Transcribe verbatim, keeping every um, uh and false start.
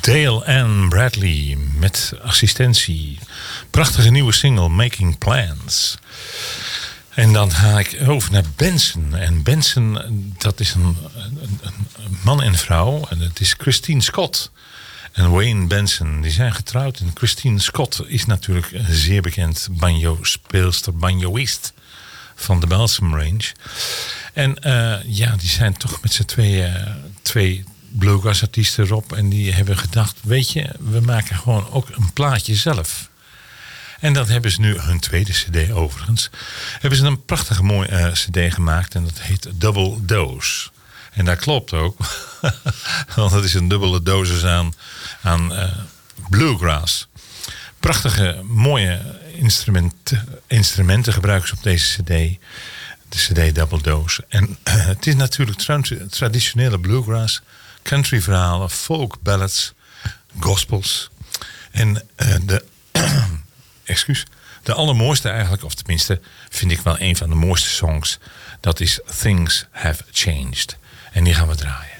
Dale Ann Bradley met assistentie. Prachtige nieuwe single Making Plans. En dan ga ik over naar Benson. En Benson, dat is een, een, een man en vrouw. En het is Christine Scott en Wayne Benson. Die zijn getrouwd. En Christine Scott is natuurlijk een zeer bekend banjo-speelster, banjoist van de Balsam Range. En uh, ja, die zijn toch met z'n tweeën uh, twee bluegrass artiesten Rob. En die hebben gedacht, weet je, we maken gewoon ook een plaatje zelf. En dat hebben ze nu, hun tweede cd overigens, hebben ze een prachtige mooie uh, cd gemaakt. En dat heet Double Dose. En dat klopt ook. Want het is een dubbele dosis aan, aan uh, bluegrass. Prachtige, mooie instrument, instrumenten gebruiken ze op deze cd. De cd Double Dose. En uh, het is natuurlijk tra- traditionele bluegrass, country verhalen, folk ballads, gospels. En uh, de... Excuus. De allermooiste eigenlijk, of tenminste vind ik wel een van de mooiste songs. Dat is Things Have Changed. En die gaan we draaien.